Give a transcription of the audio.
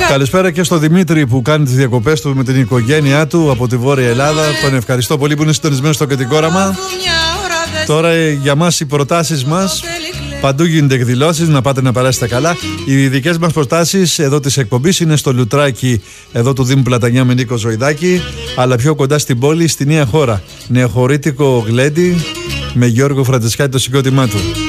Καλησπέρα και στο Δημήτρη που κάνει τις διακοπές του με την οικογένειά του από τη Βόρεια Ελλάδα. Τον ευχαριστώ πολύ που είναι συντονισμένος στο Κετικόραμα. Τώρα για μας οι προτάσεις μας. Παντού γίνονται εκδηλώσεις, να πάτε να περάσετε καλά. Οι δικές μας προτάσεις εδώ της εκπομπής είναι στο Λουτράκι εδώ του Δήμου Πλατανιά με Νίκο Ζωηδάκη, αλλά πιο κοντά στην πόλη, στη Νέα Χώρα. Νεοχωρήτικο γλέντι με Γιώργο Φραντεσκάτη το συγκρότημά του.